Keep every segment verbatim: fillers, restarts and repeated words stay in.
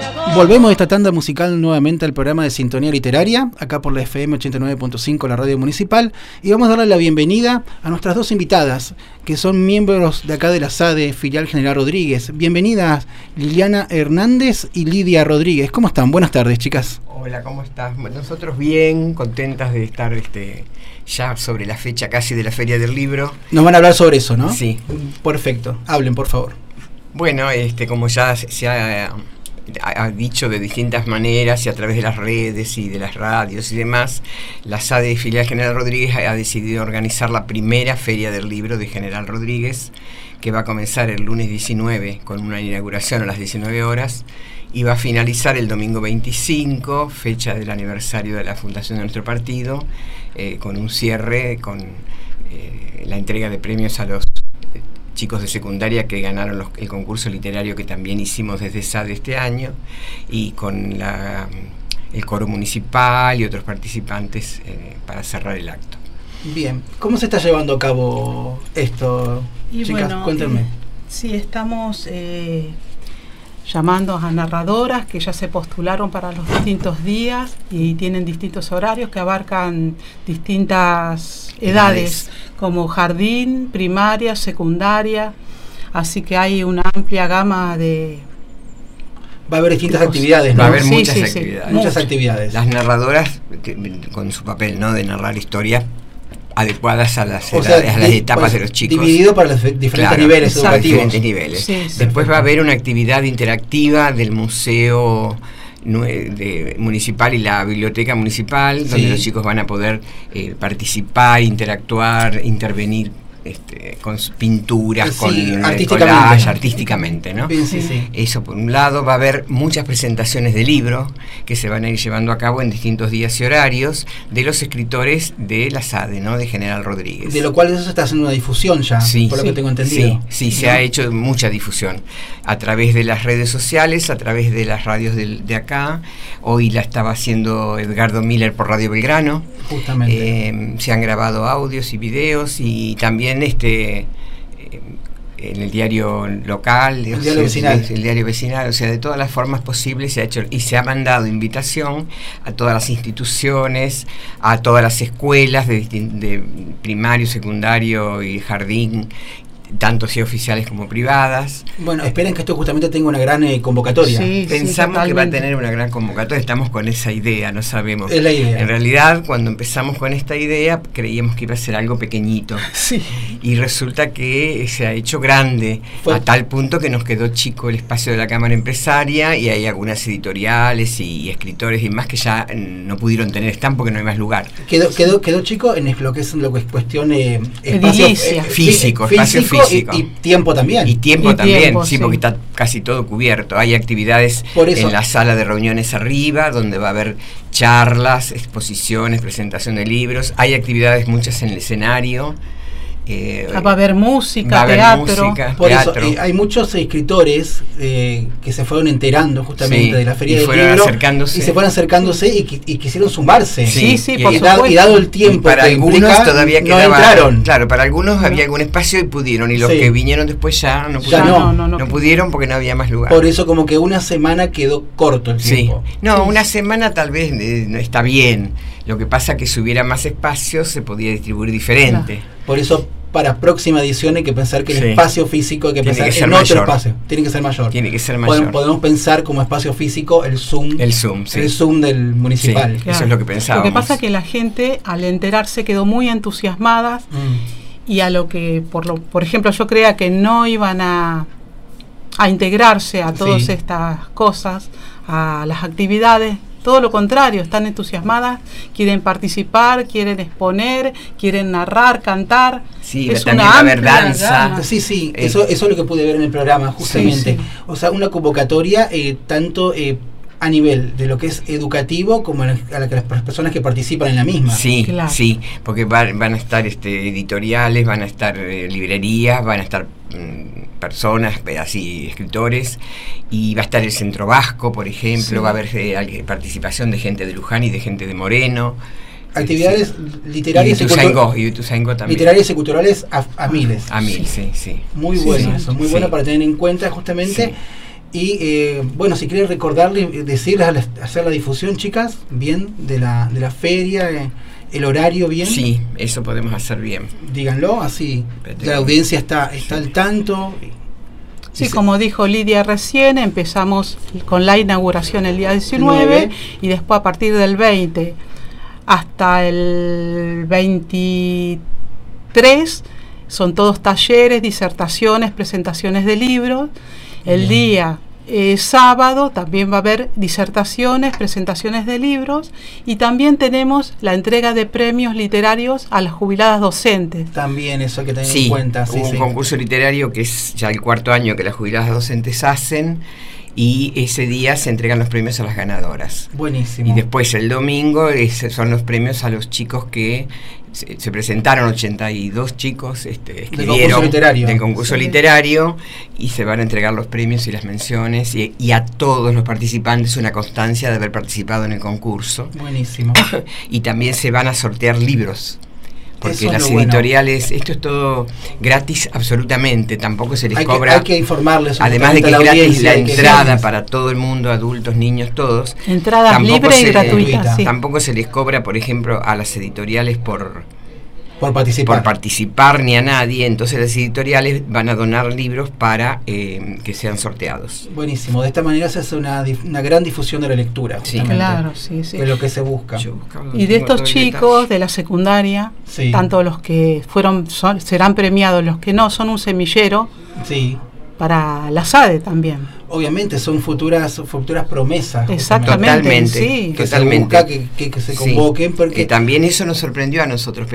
Volvemos de esta tanda musical nuevamente al programa de Sintonía Literaria, acá por la F M ochenta y nueve punto cinco, la radio municipal, y vamos a darle la bienvenida a nuestras dos invitadas, que son miembros de acá de la SADE, filial General Rodríguez. Bienvenidas Liliana Hernández y Lidia Rodríguez. ¿Cómo están? Buenas tardes, chicas. Hola, ¿cómo estás? Nosotros bien, contentas de estar este, ya sobre la fecha casi de la Feria del Libro. Nos van a hablar sobre eso, ¿no? Sí. Perfecto. Hablen, por favor. Bueno, este, como ya se ha... ha dicho de distintas maneras y a través de las redes y de las radios y demás, la SADE Filial General Rodríguez ha decidido organizar la primera Feria del Libro de General Rodríguez, que va a comenzar el lunes diecinueve con una inauguración a las diecinueve horas y va a finalizar el domingo veinticinco, fecha del aniversario de la fundación de nuestro partido, eh, con un cierre, con eh, la entrega de premios a los chicos de secundaria que ganaron los, el concurso literario que también hicimos desde SADE este año, y con la, el coro municipal y otros participantes eh, para cerrar el acto. Bien, ¿cómo se está llevando a cabo esto, y chicas? Bueno, cuéntenme. Eh, sí, estamos eh, llamando a narradoras que ya se postularon para los distintos días y tienen distintos horarios que abarcan distintas edades, edades. como jardín, primaria, secundaria, así que hay una amplia gama de... Va a haber distintas actividades, ¿no? Va a haber sí, muchas sí, actividades. Sí, muchas mucho. actividades. Las narradoras, que, con su papel, ¿no?, de narrar historias adecuadas a las, o edades, sea, a las di, etapas pues, de los chicos. Dividido para los diferentes claro, niveles para educativos. diferentes niveles. Sí, sí. Después va a haber una actividad interactiva del museo de, municipal y la biblioteca municipal, sí, donde los chicos van a poder eh, participar, interactuar, intervenir este, con pinturas, sí, con artísticamente. collage, artísticamente, ¿no? Sí, sí, sí. Eso por un lado. Va a haber muchas presentaciones de libros que se van a ir llevando a cabo en distintos días y horarios de los escritores de la SADE, ¿no?, de General Rodríguez. De lo cual eso se está haciendo una difusión ya, sí, por lo sí, que tengo entendido. Sí, sí, se ha hecho mucha difusión a través de las redes sociales, a través de las radios de, de acá. Hoy la estaba haciendo Edgardo Miller por Radio Belgrano. Justamente. Eh, se han grabado audios y videos, y también este eh, en el diario local, el diario vecinal. el diario vecinal, o sea, de todas las formas posibles se ha hecho, y se ha mandado invitación a todas las instituciones, a todas las escuelas de, de primario, secundario y jardín, tanto si oficiales como privadas. Bueno, esperen que esto justamente tenga una gran eh, convocatoria. Sí, Pensamos sí, que va a tener una gran convocatoria, estamos con esa idea, no sabemos. Es la idea. En realidad, cuando empezamos con esta idea, creíamos que iba a ser algo pequeñito. Sí. Y resulta que se ha hecho grande, Fue. a tal punto que nos quedó chico el espacio de la Cámara Empresaria, y hay algunas editoriales y escritores y más que ya no pudieron tener stand porque no hay más lugar. Quedó, quedó, quedó chico en lo que es lo que es cuestión eh, espacio, Edilicia. eh, Físico, fí- espacio físico. Y, y tiempo también. Y tiempo Y también, tiempo, sí, sí. porque está casi todo cubierto. Hay actividades Por eso, en la sala de reuniones arriba, donde va a haber charlas, exposiciones, presentación de libros. Hay actividades muchas en el escenario. Eh, va a haber música, va a haber teatro. música, por teatro. eso, eh, hay muchos escritores eh, que se fueron enterando justamente Sí, de la Feria y del fueron Libro acercándose. y se fueron acercándose y, qui- y quisieron sumarse. Sí, sí, y, por y dado, supuesto. y dado el Y tiempo para que algunos implica, todavía no quedaba, entraron. claro, para algunos No. había algún espacio y pudieron, y los Sí. que vinieron después ya no Ya pudieron, no. no, no, no. no pudieron porque no había más lugar. Por eso como que una semana quedó corto el Sí, tiempo. no, Sí. una semana tal vez eh, no está bien. Lo que pasa que si hubiera más espacio se podía distribuir diferente. Por eso para próxima edición hay que pensar que el Sí. espacio físico hay que Tiene pensar que ser en otro mayor. espacio. Tiene que ser mayor. Tiene que ser Bueno, mayor. podemos pensar como espacio físico el Zoom, El Zoom, sí. el Zoom del municipal. Sí. Claro. Eso es lo que Lo pensábamos. que pasa es que la gente, al enterarse, quedó muy entusiasmada, Mm. y a lo que, por lo por ejemplo, yo creía que no iban a, a integrarse a todas Sí. estas cosas, a las actividades. Todo lo contrario, están entusiasmadas, quieren participar, quieren exponer, quieren narrar, cantar. Sí, es también una va a haber amplia danza. gama. Sí, sí, Eh. eso, eso es lo que pude ver en el programa, justamente. Sí, sí. O sea, una convocatoria eh, tanto eh, a nivel de lo que es educativo como a, la, a la que las personas que participan en la misma. Sí, Claro. sí, porque van, van a estar este, editoriales, van a estar eh, librerías, van a estar mm, personas, eh, así, escritores, y va a estar el Centro Vasco, por ejemplo, Sí. va a haber eh, al- participación de gente de Luján y de gente de Moreno. Actividades Sí. literarias y y, de cultu- Ituzaingó, y de Ituzaingó también. literarias y culturales a, a miles. A mil, sí, sí. Muy Sí, bueno sí. eso, muy Sí. bueno para tener en cuenta justamente. Sí. Y eh, bueno, si quieren recordarles, decirles, hacer la difusión, chicas, bien, de la, de la feria, eh, el horario bien. Sí, eso podemos hacer bien. Díganlo, así la audiencia está, está al tanto. Sí, como dijo Lidia recién, empezamos con la inauguración el día diecinueve y después a partir del veinte hasta el veintitrés son todos talleres, disertaciones, presentaciones de libros. El Bien. día eh, sábado también va a haber disertaciones, presentaciones de libros y también tenemos la entrega de premios literarios a las jubiladas docentes. También eso hay que tener sí, en cuenta. Sí, hubo sí. un concurso literario que es ya el cuarto año que las jubiladas docentes hacen y ese día se entregan los premios a las ganadoras. Buenísimo. Y después el domingo es, son los premios a los chicos que se, se presentaron, ochenta y dos chicos este, escribieron del concurso literario, del concurso sí. literario y se van a entregar los premios y las menciones y, y a todos los participantes una constancia de haber participado en el concurso. Buenísimo. Y también se van a sortear libros. Porque Eso las bueno. editoriales, esto es todo gratis absolutamente, tampoco se les hay cobra. Que, hay que informarles. Además de que es gratis la entrada que para todo el mundo, adultos, niños, todos. Entradas libres y gratuitas. Sí. Tampoco se les cobra, por ejemplo, a las editoriales por, por, participar. por participar ni a nadie. Entonces las editoriales van a donar libros para eh, que sean sorteados. Buenísimo, de esta manera se hace una, una gran difusión de la lectura. Sí, claro, sí, sí. Que es lo que se busca. Y de estos chicos de la secundaria, sí. tanto los que fueron son, serán premiados, los que no, son un semillero sí. para la SADE también. Obviamente son futuras futuras promesas. Exactamente, totalmente, sí. Que totalmente. se busca que, que, que se convoquen. Sí, porque que también eso nos sorprendió a nosotros.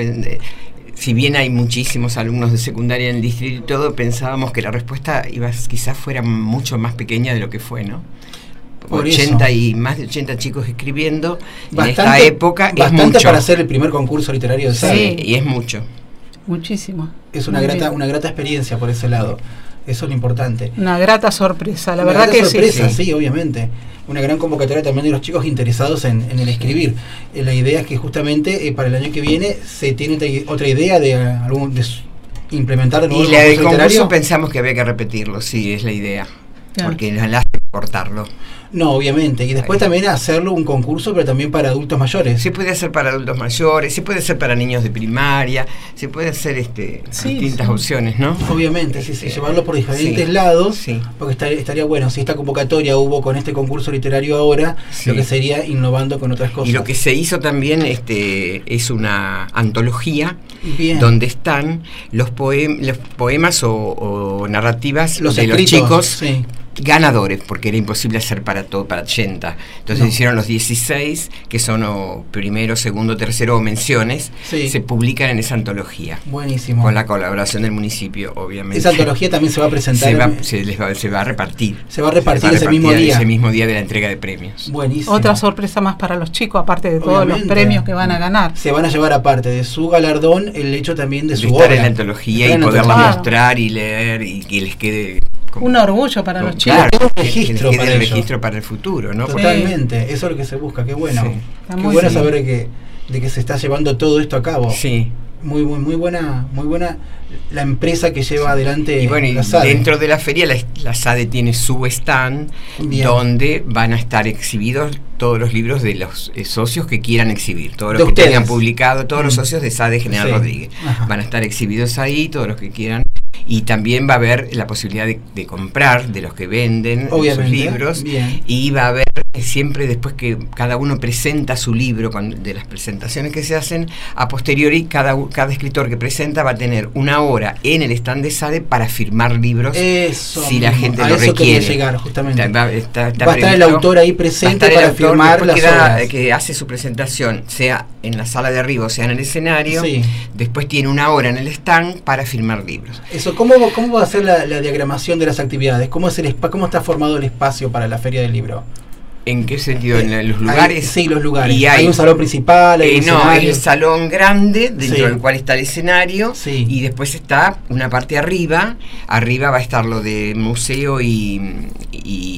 Si bien hay muchísimos alumnos de secundaria en el distrito y todo, pensábamos que la respuesta iba quizás fuera mucho más pequeña de lo que fue, ¿no? Por ochenta eso. Y más de ochenta chicos escribiendo bastante, en esta época es mucho para hacer el primer concurso literario de sí, SADE. Y es mucho. Muchísimo. Es una grata, una grata experiencia por ese lado. Eso es lo importante. Una grata sorpresa, la una verdad grata que sorpresa, sí. sí, obviamente. Una gran convocatoria también de los chicos interesados en, en el escribir. Eh, la idea es que justamente eh, para el año que viene se tiene otra idea de, uh, algún, de implementar de nuevo y el la del concurso concurso literario. pensamos que había que repetirlo, sí, es la idea. Claro. Porque no la hace cortarlo. No, obviamente. Y después también hacerlo un concurso, pero también para adultos mayores. Se puede hacer para adultos mayores, se puede hacer para niños de primaria, se puede hacer este sí, distintas sí. opciones, ¿no? Obviamente, sí, sí, eh, llevarlo por diferentes sí, lados, sí. porque estaría, estaría bueno. Si esta convocatoria hubo con este concurso literario ahora, sí. lo que sería innovando con otras cosas. Y lo que se hizo también este es una antología Bien. donde están los, poem, los poemas o, o narrativas los de escritos, los chicos. Sí. Ganadores, porque era imposible hacer para todo, para ochenta. Entonces no. hicieron los dieciséis, que son o primero, segundo, tercero o menciones, sí. se publican en esa antología. Buenísimo. Con la colaboración del municipio, obviamente. Esa antología también se va a presentar. Se va, en... se les va, se va a repartir. Se va a repartir, va a ese repartir mismo día. Ese mismo día de la entrega de premios. Buenísimo. Otra sorpresa más para los chicos, aparte de todos obviamente. los premios que van a ganar. Se van a llevar aparte de su galardón el hecho también de su de obra. Estar en la antología y poderla antología. mostrar y leer y que les quede... Como, un orgullo para como, los chicos. Claro, un registro, que para, el registro para el futuro, ¿no? Totalmente, sí. Eso es lo que se busca, qué bueno. Sí. Qué bueno sí. saber de que, de que se está llevando todo esto a cabo. Sí. Muy, muy, muy buena, muy buena la empresa que lleva adelante y bueno, y la SADE. Dentro de la feria la, la SADE tiene su stand Bien. donde van a estar exhibidos todos los libros de los eh, socios que quieran exhibir, todos los de que ustedes. tengan publicado, todos mm. los socios de SADE General sí. Rodríguez. Ajá. Van a estar exhibidos ahí, todos los que quieran. Y también va a haber la posibilidad de, de comprar de los que venden Obviamente. sus libros. Bien. Y va a haber siempre después que cada uno presenta su libro, con, de las presentaciones que se hacen, a posteriori cada, cada escritor que presenta va a tener una hora en el stand de SADE para firmar libros eso si la gente a lo eso requiere. Llegar, justamente. Está, va, está, está va a estar el autor ahí presente para autor firmar las que, da, obras. que hace su presentación, sea en la sala de arriba o sea en el escenario. Sí. Después tiene una hora en el stand para firmar libros. Eso, ¿cómo, cómo va a ser la, la diagramación de las actividades? ¿Cómo, es el, ¿Cómo está formado el espacio para la Feria del Libro? ¿En qué sentido? ¿En los lugares? Hay, sí, los lugares. Y hay, hay un salón principal, hay eh, un no, escenario. el salón grande, dentro sí. del cual está el escenario, sí. y después está una parte arriba. Arriba va a estar lo de museo y, y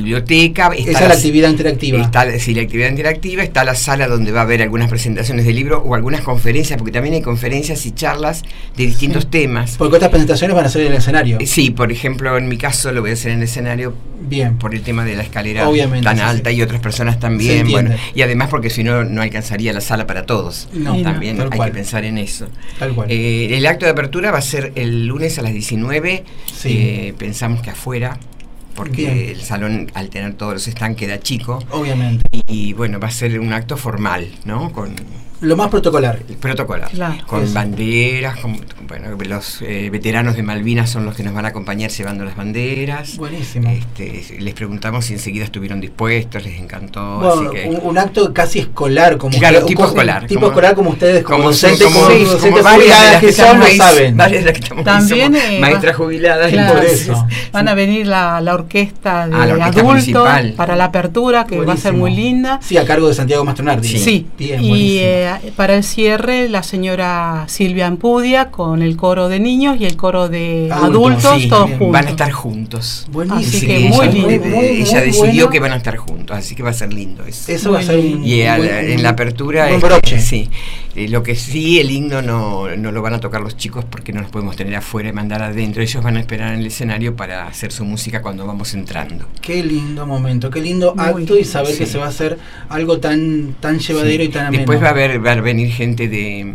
biblioteca. Está Esa es la actividad interactiva. Está, sí, la actividad interactiva, está la sala donde va a haber algunas presentaciones de libros o algunas conferencias, porque también hay conferencias y charlas de distintos sí. temas. Porque otras presentaciones van a ser en el escenario. Sí, por ejemplo, en mi caso lo voy a hacer en el escenario. Bien. Por el tema de la escalera Obviamente, tan sí, alta sí. y otras personas también. Bueno, y además porque si no, no alcanzaría la sala para todos. No, también no, hay cual. que pensar en eso. Tal cual. Eh, el acto de apertura va a ser el lunes a las diecinueve. Sí. Eh, pensamos que afuera, porque Bien. el salón, al tener todos los stands, queda chico. Obviamente. Y, y bueno, va a ser un acto formal, ¿no? Con lo más protocolar. Protocolar. Claro. Con Eso. banderas, con, bueno, los eh, veteranos de Malvinas son los que nos van a acompañar llevando las banderas. Buenísimo. Este, les preguntamos si enseguida estuvieron dispuestos, les encantó. Bueno, así que, un, un acto casi escolar, como claro, usted, tipo como, escolar. Tipo como, escolar como ustedes, como, como docentes, como, como, como docentes como jubiladas que son, lo saben. Varias de las que estamos También eh, maestras jubiladas. Claro, y por eso. Van a venir la, la orquesta de ah, la orquesta adultos municipal. Para la apertura, que Buenísimo. va a ser muy linda. Sí, a cargo de Santiago Mastronardi. Sí. sí. Bien, y eh, para el cierre, la señora Silvia Ampudia con el coro de niños y el coro de adultos, adultos sí, todos bien. juntos. Van a estar juntos. Buenísimo. Así que ella, muy lindo. Muy, muy, ella muy decidió bueno. que van a estar juntos, así que va a ser lindo eso. Eso muy va a ser un, Y a, un, en la apertura un es, broche. Sí. Eh, lo que sí, el himno no, no lo van a tocar los chicos porque no los podemos tener afuera y mandar adentro. Ellos van a esperar en el escenario para hacer su música cuando vamos entrando. Qué lindo momento, qué lindo muy acto lindo. Y saber sí. que se va a hacer algo tan, tan llevadero sí. y tan ameno. Después va a haber, va a venir gente de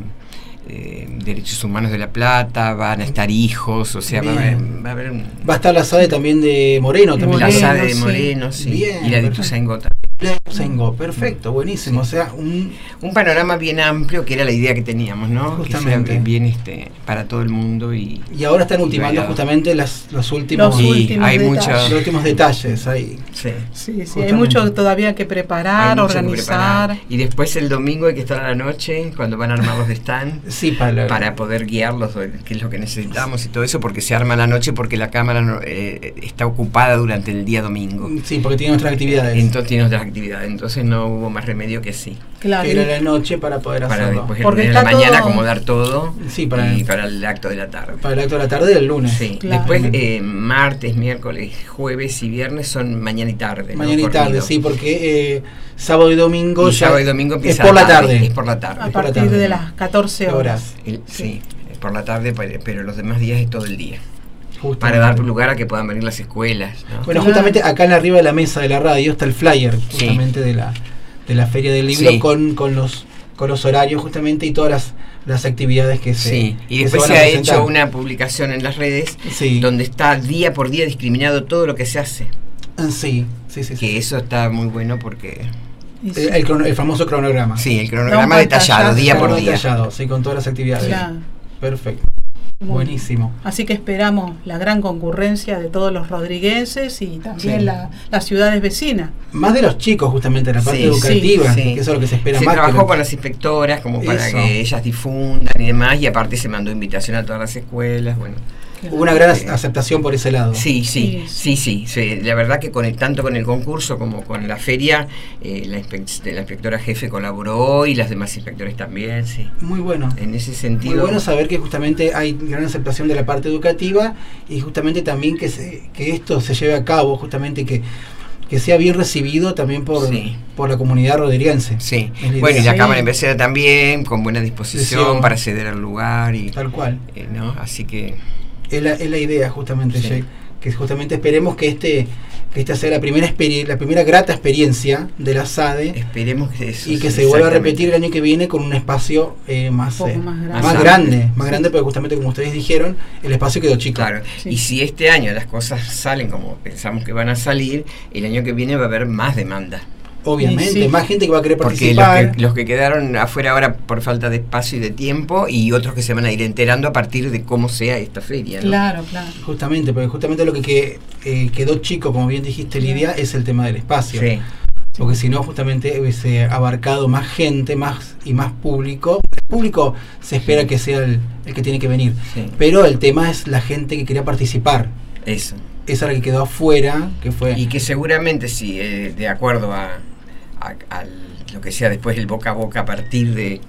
Eh, Derechos Humanos de La Plata, van a estar hijos, o sea, va a, haber, va a haber un... Va a estar la SADE también de Moreno, también. La SADE de Moreno, sí. Bien, y la de Ituzaingó también. Ituzaingó, perfecto, buenísimo, sí. o sea, un... un panorama bien amplio, que era la idea que teníamos, ¿no? Justamente. Que sea bien este, para todo el mundo. Y, y ahora están ultimando justamente las, los últimos, los últimos hay detalles. Muchos, los últimos detalles ahí. Sí, sí, sí hay mucho todavía que preparar, organizar. Que preparar. Y después el domingo hay que estar a la noche, cuando van a armar los stand, sí, para, para poder guiarlos, qué es lo que necesitamos y todo eso, porque se arma a la noche porque la cámara no, eh, está ocupada durante el día domingo. Sí, porque tiene otras actividades. Entonces tiene otras actividades, entonces no hubo más remedio que sí. Claro. Que era la noche para poder para hacerlo. Después porque en la mañana todo... acomodar todo sí, para y el, para el acto de la tarde. Para el acto de la tarde del lunes. Sí. Claro. Después eh, martes, miércoles, jueves y viernes son mañana y tarde. Mañana ¿no? y tarde, sí, porque eh, sábado y domingo y ya sábado y domingo es por la tarde. Es por la tarde. A partir tarde. de las catorce horas. El, sí. sí, es por la tarde, pero los demás días es todo el día. Justamente. Para dar lugar a que puedan venir las escuelas, ¿no? Bueno, justamente acá en arriba de la mesa de la radio está el flyer justamente sí. de la de la Feria del Libro sí. con, con los con los horarios justamente y todas las, las actividades que se sí. Y después se, se ha hecho una publicación en las redes sí. donde está día por día discriminado todo lo que se hace. Sí, sí, sí. Que sí. eso está muy bueno porque... El, el, crono, el famoso cronograma. Sí, el cronograma no, detallado, día por día. Detallado, sí, con todas las actividades. Claro. Perfecto. Buenísimo. Así que esperamos la gran concurrencia de todos los rodriguenses y también sí. la, las ciudades vecinas. Más de los chicos, justamente, en la parte sí, educativa, sí, sí. que eso es lo que se espera se más. Se trabajó pero... con las inspectoras como para eso. que ellas difundan y demás, y aparte se mandó invitación a todas las escuelas, bueno. Hubo una gran eh, aceptación por ese lado. Sí, sí, sí, sí, sí, sí. La verdad que con el, tanto con el concurso como con la feria, eh, la, inspec la inspectora jefe colaboró y las demás inspectores también, sí. Muy bueno. En ese sentido. Muy bueno saber que justamente hay gran aceptación de la parte educativa y justamente también que, se, que esto se lleve a cabo, justamente que que sea bien recibido también por, sí. por la comunidad rodriguense. Sí. Bueno, y la sí. Cámara Empresaria también, con buena disposición sí. para ceder al lugar. Y, tal cual. Eh, ¿no? Así que... Es la, es la idea justamente, sí. Jake, que justamente esperemos que este que esta sea la primera la primera grata experiencia de la SADE. Esperemos que eso y que se vuelva a repetir el año que viene con un espacio eh, más, eh, más grande, más grande, más sí. grande, porque justamente como ustedes dijeron, el espacio quedó chico. Claro. Sí. Y si este año las cosas salen como pensamos que van a salir, el año que viene va a haber más demanda. Obviamente, sí, sí. más gente que va a querer Porque participar. Los que, los que quedaron afuera ahora por falta de espacio y de tiempo, y otros que se van a ir enterando a partir de cómo sea esta feria, ¿no? Claro, claro. Justamente, porque justamente lo que, que eh, quedó chico, como bien dijiste, Lidia, es el tema del espacio. Sí. Porque si no, justamente hubiese abarcado más gente más y más público. El público se espera sí. que sea el, el que tiene que venir. Sí. Pero el tema es la gente que quería participar. Eso. Esa era la que quedó afuera, que fue... Y que seguramente, sí, eh, de acuerdo a... A, a lo que sea después el boca a boca a partir de,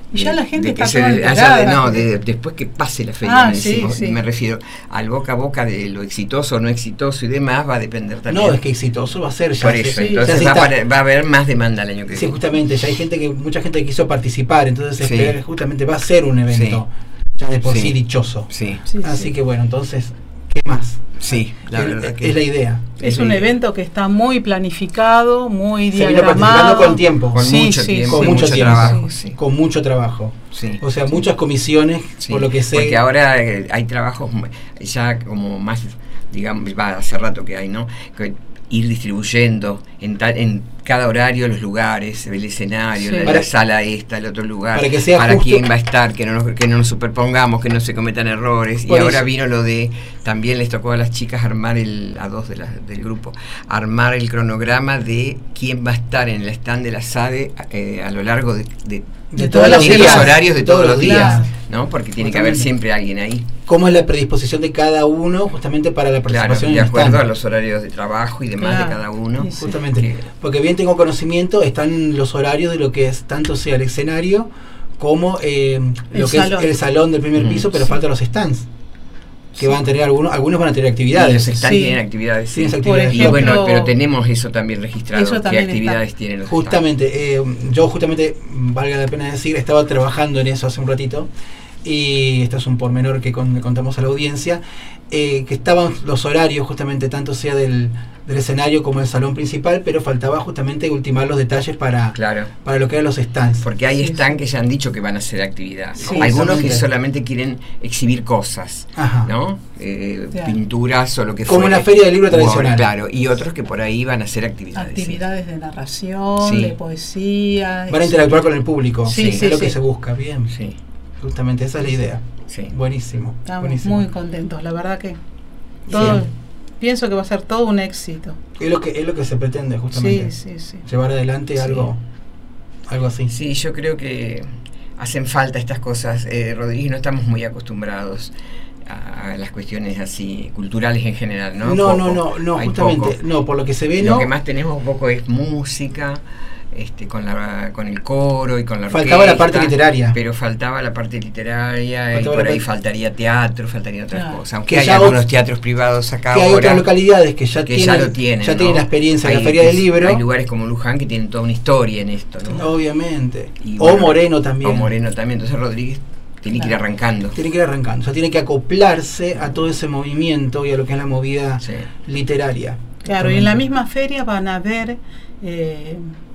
Y ya la gente de está que se toda de- haya enterada. de- no, de- después que pase la feria, Ah, me, sí, decimos, sí. me refiero al boca a boca de lo exitoso o no exitoso y demás, va a depender también. No, es que exitoso va a ser ya. Por se- eso, sí, entonces ya se va, está- a pare- va a haber más demanda el año que Sí, viene. justamente, ya hay gente que, mucha gente que quiso participar, entonces Sí. esperar, justamente va a ser un evento ya de por sí, Sí. dichoso. Sí, Sí, Así sí. que bueno, entonces, ¿qué más? sí, la es, verdad que es la idea. Es la un idea. evento que está muy planificado, muy Se vino planificando diagramado. con tiempo, Con Sí, mucho sí, tiempo, con y mucho mucho, tiempo. trabajo, Sí. sí. con mucho trabajo. Sí. O sea, muchas comisiones, Sí, por lo que sé. porque ahora eh, hay trabajos mu- ya como más, digamos, va, hace rato que hay, ¿no? Que ir distribuyendo en, tal, en cada horario los lugares, el escenario, Sí. la, Para- la sala esta, el otro lugar, para que sea justo- quién va a estar, que no, nos, que no nos superpongamos, que no se cometan errores. Por y ahora eso. vino lo de, también les tocó a las chicas armar, el a dos de la- del grupo, armar el cronograma de quién va a estar en el stand de la SADE eh, a lo largo de, de de de todas todos las los y días. los horarios de todos, los días, días. ¿no? Porque tiene que haber Justamente. siempre alguien ahí. ¿Cómo es la predisposición de cada uno justamente para la Claro, participación de en el acuerdo stand? a los horarios de trabajo y demás Claro. de cada uno. Sí, sí. Justamente, Que- porque bien tengo conocimiento, están los horarios de lo que es tanto sea el escenario como eh, lo El que salón. es el salón del primer Mm, piso, pero sí. faltan los stands, que Sí. van a tener algunos, algunos van a tener Y actividades. los stands Sí. tienen actividades. Tienen sí. actividades. Y Por bueno, ejemplo, pero tenemos eso también registrado. eso ¿Qué también actividades está. tienen los Justamente, eh, yo justamente, valga la pena decir, estaba trabajando en eso hace un ratito, y esto es un pormenor que con- contamos a la audiencia, eh, que estaban los horarios justamente tanto sea del, del escenario como del salón principal, pero faltaba justamente ultimar los detalles para, stands? Claro. para lo que eran los stands. Porque hay Sí, stands sí. que ya han dicho que van a hacer actividad. Sí, Algunos que exactamente. solamente quieren exhibir cosas, Ajá. ¿no? Eh, Claro. Pinturas o lo que Como fuere. una feria del libro O- tradicional. Claro, y otros que por ahí van a hacer actividades. sí. Actividades de narración, Sí. de poesía. Van a interactuar con el público, Sí, es sí, lo que sí. se busca, bien. Sí, Justamente esa es la idea. sí. Buenísimo. Estamos buenísimo. muy contentos, la verdad que todo, Bien. pienso que va a ser todo un éxito. Es lo que es lo que se pretende justamente. Sí, sí, sí. Llevar adelante Sí. algo algo así. Sí, yo creo que hacen falta estas cosas, eh, Rodríguez, no estamos muy acostumbrados a, a las cuestiones así culturales en general, ¿no? No, Poco, no, no, no, hay justamente, poco. no, por lo que se ve Lo no. que más tenemos poco es música, este, con la con el coro y con la Faltaba la orquesta, parte literaria. pero faltaba la parte literaria Faltaba y la por ahí parte- faltaría teatro, faltarían otras Claro. cosas, aunque Que hay ya algunos ot- teatros privados acá que hay ahora otras localidades que ya que tienen, ya lo tienen, ya ¿no? tienen la experiencia de la Hay- Feria del Libro, hay lugares como Luján que tienen toda una historia en esto, ¿no? obviamente. Y o bueno, Moreno también. O Moreno también, entonces Rodríguez tiene que ir Claro. arrancando. Tiene que ir arrancando, o sea, tiene que acoplarse a todo ese movimiento y a lo que es la movida Sí. literaria. Claro, y en la Justamente. misma feria van a ver eh,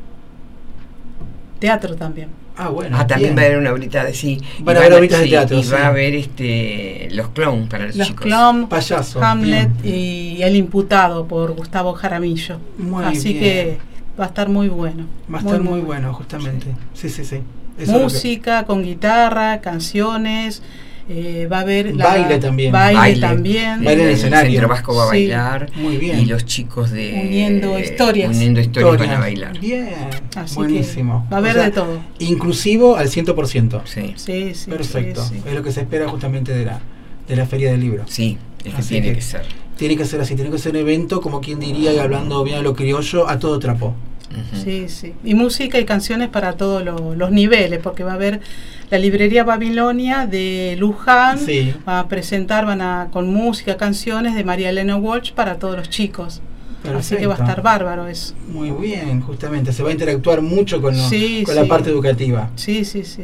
teatro también. Ah, bueno. Ah, también bien. va a haber una horita de sí. Van y a haber horitas de teatro, Y sí. va a haber este los clowns para los, Los chicos. Clowns, Payaso. Hamlet bien. y El Imputado por Gustavo Jaramillo. Muy Así bien. que va a estar muy bueno. Va a estar muy, bueno, justamente. Sí, sí, sí. Eso es lo que- Música con guitarra, canciones, eh, va a haber Baile también. baile, Baile. también. Baile en el escenario. Centro Vasco va a Sí. bailar. Muy bien. Y los chicos de. Uniendo historias. Uniendo historias van a Historias. bailar. Bien. Así Buenísimo. que va a haber O sea, de todo. Inclusivo al cien por ciento. Sí, Sí, sí, Perfecto. sí, sí. Es lo que se espera justamente de la, de la Feria del Libro. sí, es que Así tiene que- que ser. Tiene que ser así, tiene que ser un evento, como quien diría, y hablando bien a lo criollo, a todo trapo. Ujú. Sí, sí. Y música y canciones para todos lo- los niveles, porque va a haber la librería Babilonia de Luján, Sí. va a presentar, van a con música, canciones de María Elena Walsh para todos los chicos. Así que va a Perfecto. estar bárbaro eso. Muy bien, justamente. Se va a interactuar mucho con, lo- Sí, con sí. la parte educativa. Sí, sí, sí.